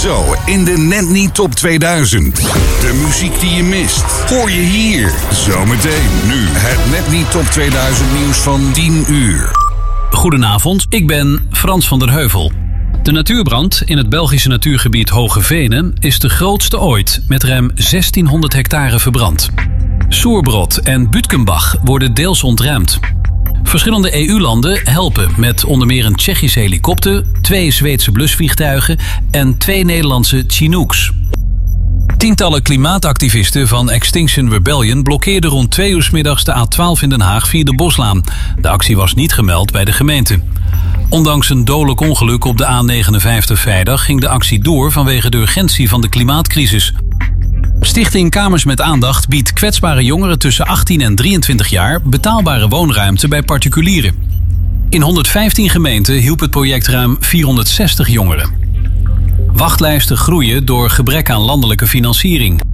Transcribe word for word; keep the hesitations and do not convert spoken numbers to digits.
Zo in de Net Niet Top tweeduizend. De muziek die je mist, hoor je hier. Zometeen nu het Net Niet Top tweeduizend nieuws van tien uur. Goedenavond, ik ben Frans van der Heuvel. De natuurbrand in het Belgische natuurgebied Hoge Venen is de grootste ooit, met ruim zestienhonderd hectare verbrand. Soerbrod en Butkenbach worden deels ontruimd. Verschillende E U-landen helpen met onder meer een Tsjechische helikopter, twee Zweedse blusvliegtuigen en twee Nederlandse Chinooks. Tientallen klimaatactivisten van Extinction Rebellion blokkeerden rond twee uur 's middags de A twaalf in Den Haag via de Boslaan. De actie was niet gemeld bij de gemeente. Ondanks een dodelijk ongeluk op de A negenenvijftig vrijdag ging de actie door vanwege de urgentie van de klimaatcrisis. Stichting Kamers met Aandacht biedt kwetsbare jongeren tussen achttien en drieëntwintig jaar betaalbare woonruimte bij particulieren. In honderdvijftien gemeenten hielp het project ruim vierhonderdzestig jongeren. Wachtlijsten groeien door gebrek aan landelijke financiering.